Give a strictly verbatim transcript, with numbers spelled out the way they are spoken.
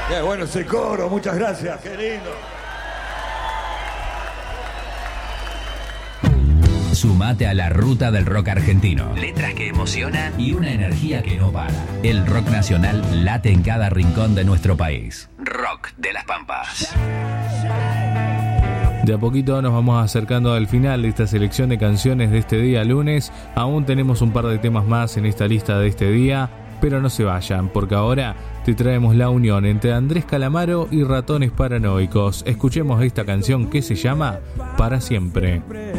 Qué bueno ese coro, muchas gracias, qué lindo. Sumate a la ruta del rock argentino. Letras que emocionan y una energía que no para. El rock nacional late en cada rincón de nuestro país. Rock de las Pampas. De a poquito nos vamos acercando al final de esta selección de canciones de este día lunes. Aún tenemos un par de temas más en esta lista de este día, pero no se vayan, porque ahora te traemos la unión entre Andrés Calamaro y Ratones Paranoicos. Escuchemos esta canción que se llama Para Siempre.